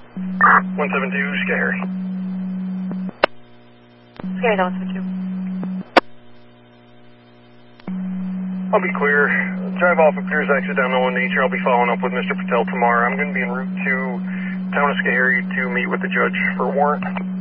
172, Scary. Scary, 172. I'll be clear. Drive off appears accidental in nature. I'll be following up with Mr. Patel tomorrow. I'm going to be en route to town of Scary to meet with the judge for a warrant.